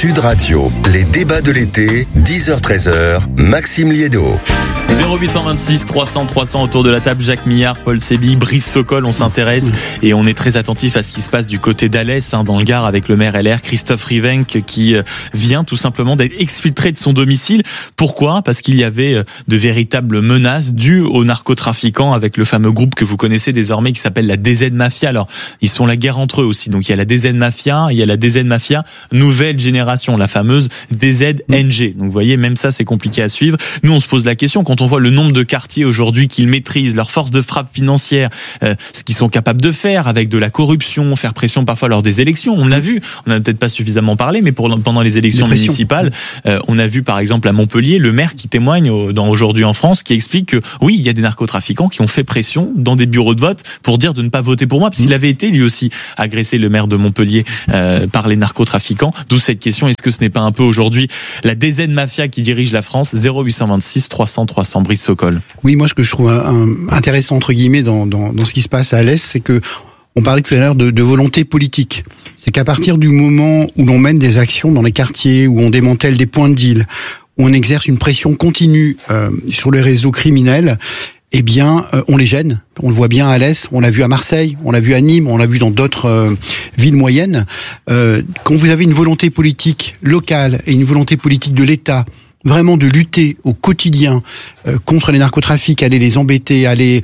Sud Radio, les débats de l'été, 10h-13h, Maxime Liédot. 0826 300 300 autour de la table, Jacques Millard, Paul Sébi, Brice Sokol, on s'intéresse et on est très attentif à ce qui se passe du côté d'Alès, dans le Gard, avec le maire LR Christophe Rivenc qui vient tout simplement d'être exfiltré de son domicile. Pourquoi ? Parce qu'il y avait de véritables menaces dues aux narcotrafiquants, avec le fameux groupe que vous connaissez désormais qui s'appelle la DZ Mafia. Alors, ils sont la guerre entre eux aussi. Donc, il y a la DZ Mafia, il y a la DZ Mafia nouvelle génération, la fameuse DZNG. Donc, vous voyez, même ça, c'est compliqué à suivre. Nous, on se pose la question, quand on voit le nombre de quartiers aujourd'hui qu'ils maîtrisent, leur force de frappe financière, ce qu'ils sont capables de faire avec de la corruption, faire pression parfois lors des élections. On l'a vu, on n'a peut-être pas suffisamment parlé, mais pendant les élections municipales, on a vu par exemple à Montpellier le maire qui témoigne dans Aujourd'hui en France, qui explique que oui, il y a des narcotrafiquants qui ont fait pression dans des bureaux de vote pour dire de ne pas voter pour moi, parce qu'il avait été lui aussi agressé, le maire de Montpellier, par les narcotrafiquants. D'où cette question, est-ce que ce n'est pas un peu aujourd'hui la DZ Mafia qui dirige la France ? 0826 300 300. Brice Sokol. Oui, moi ce que je trouve intéressant entre guillemets dans ce qui se passe à Alès, c'est que on parlait tout à l'heure de volonté politique. C'est qu'à partir du moment où l'on mène des actions dans les quartiers, où on démantèle des points de deal, où on exerce une pression continue sur les réseaux criminels, eh bien, on les gêne. On le voit bien à Alès, on l'a vu à Marseille, on l'a vu à Nîmes, on l'a vu dans d'autres villes moyennes. Quand vous avez une volonté politique locale et une volonté politique de l'État, vraiment de lutter au quotidien contre les narcotrafics, aller les embêter, aller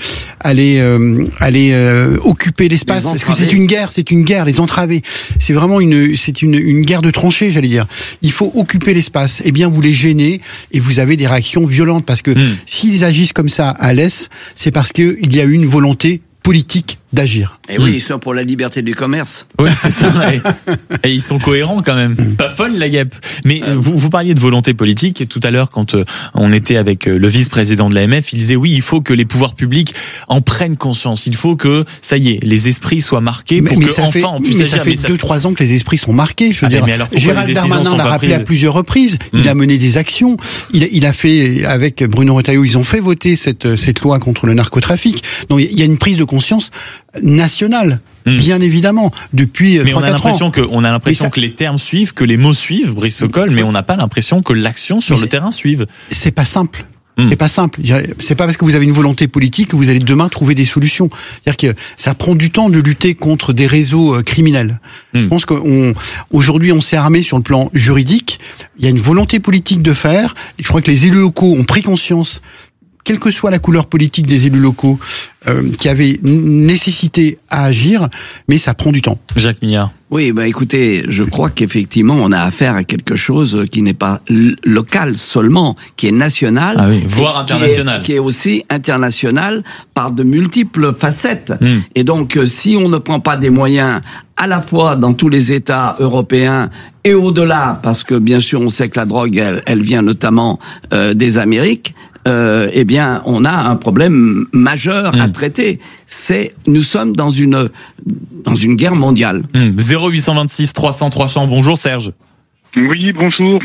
occuper l'espace, parce que c'est une guerre, les entraver. C'est vraiment une guerre de tranchées, j'allais dire. Il faut occuper l'espace. Eh bien, vous les gênez et vous avez des réactions violentes, parce que s'ils agissent comme ça à l'Est, c'est parce que il y a eu une volonté politique d'agir. Et oui, ils sont pour la liberté du commerce. Oui, c'est ça. Et ils sont cohérents quand même. Pas folle la guêpe. Mais vous parliez de volonté politique tout à l'heure quand on était avec le vice-président de l'AMF. Il disait oui, il faut que les pouvoirs publics en prennent conscience. Il faut que, ça y est, les esprits soient marqués pour que enfin on puisse agir. Ça fait 2-3 ans que les esprits sont marqués. Je veux dire, Gérald Darmanin l'a rappelé à plusieurs reprises. Il a mené des actions. Il a fait, avec Bruno Retailleau, ils ont fait voter cette loi contre le narcotrafic. Donc il y a une prise de conscience nationale. Bien évidemment, depuis 3-4 ans. Mais on a l'impression que les termes suivent, que les mots suivent, Brice Sokol, mais on n'a pas l'impression que l'action sur le terrain suive. C'est pas simple. C'est pas simple. C'est pas parce que vous avez une volonté politique que vous allez demain trouver des solutions. C'est-à-dire que ça prend du temps de lutter contre des réseaux criminels. Je pense qu'aujourd'hui on s'est armé sur le plan juridique. Il y a une volonté politique de faire. Je crois que les élus locaux ont pris conscience, quelle que soit la couleur politique des élus locaux, qui avaient nécessité à agir, mais ça prend du temps. Jacques Millard. Oui, écoutez, je crois qu'effectivement, on a affaire à quelque chose qui n'est pas local seulement, qui est national, voire international, qui est aussi international par de multiples facettes. Et donc, si on ne prend pas des moyens à la fois dans tous les États européens et au-delà, parce que bien sûr, on sait que la drogue, elle vient notamment des Amériques. Eh bien, on a un problème majeur à traiter. Nous sommes dans une guerre mondiale. 0826 300 300. Bonjour Serge. Oui, bonjour.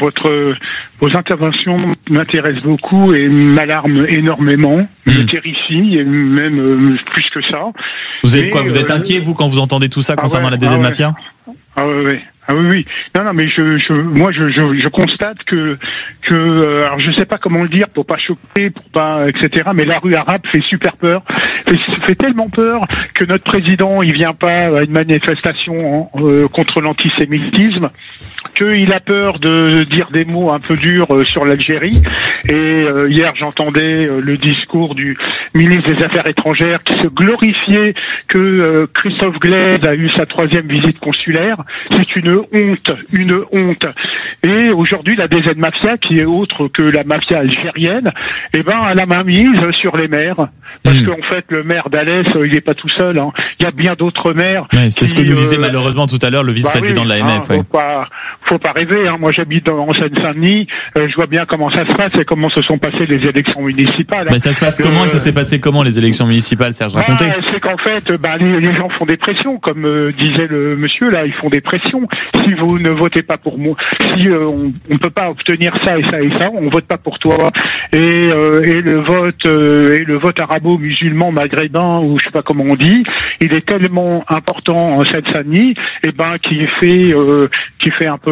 Vos interventions m'intéressent beaucoup et m'alarment énormément, me terrifient, et même plus que ça. Vous êtes vous êtes inquiet, vous, quand vous entendez tout ça concernant la DZ Mafia ? Ah oui. Non, mais je constate que alors je sais pas comment le dire pour pas choquer, pour pas etc. Mais la rue arabe fait super peur, fait tellement peur que notre président il vient pas à une manifestation contre l'antisémitisme, qu'il a peur de dire des mots un peu durs sur l'Algérie. Et hier j'entendais le discours du ministre des Affaires étrangères qui se glorifiait que Christophe Glaise a eu sa 3e visite consulaire. C'est une honte. Et aujourd'hui, la DZ Mafia, qui est autre que la mafia algérienne, elle a la main mise sur les maires. Parce qu'en fait, le maire d'Alès, il n'est pas tout seul. Il y a bien d'autres maires. Ouais, c'est ce que nous disait malheureusement tout à l'heure le vice-président de l'AMF. Faut pas rêver. Moi, j'habite en Seine-Saint-Denis. Je vois bien comment ça se passe et comment se sont passées les élections municipales. Mais ça se passe comment et ça s'est passé comment les élections municipales, Serge, racontez. C'est qu'en fait, les gens font des pressions, comme disait le monsieur là. Ils font des pressions. Si vous ne votez pas pour moi, si on peut pas obtenir ça et ça et ça, on vote pas pour toi. Et le vote arabo-musulman maghrébin, ou je sais pas comment on dit, il est tellement important en Seine-Saint-Denis, qui fait un peu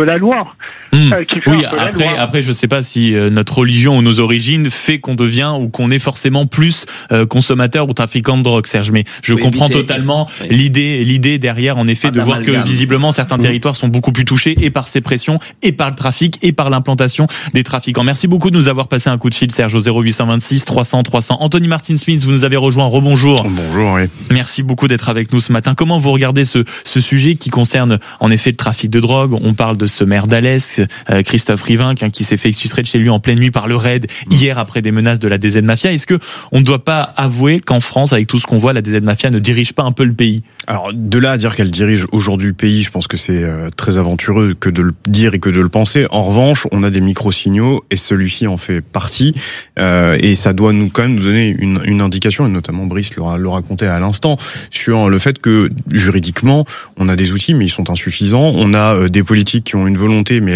la loi. Qui fait oui, un peu la loi. après, je sais pas si notre religion ou nos origines fait qu'on devient ou qu'on est forcément plus consommateur ou trafiquant de drogue, Serge. Mais je comprends totalement l'idée derrière, en effet, de voir que visiblement certains territoires sont beaucoup plus touchés et par ces pressions, et par le trafic, et par l'implantation des trafiquants. Merci beaucoup de nous avoir passé un coup de fil, Serge, au 0826 300 300. Anthony Martin-Smith, vous nous avez rejoint. Rebonjour. Bonjour, oui. Merci beaucoup d'être avec nous ce matin. Comment vous regardez ce sujet qui concerne en effet le trafic de drogue? On parle de ce maire d'Alès, Christophe Rivenc, qui s'est fait exfiltrer de chez lui en pleine nuit par le raid hier après des menaces de la DZ Mafia. Est-ce que on ne doit pas avouer qu'en France, avec tout ce qu'on voit, la DZ Mafia ne dirige pas un peu le pays? Alors, de là à dire qu'elle dirige aujourd'hui le pays, je pense que c'est très aventureux que de le dire et que de le penser. En revanche, on a des micro-signaux et celui-ci en fait partie. Et ça doit quand même nous donner une indication, et notamment Brice le racontait à l'instant, sur le fait que juridiquement, on a des outils, mais ils sont insuffisants. On a des politiques qui ont une volonté, mais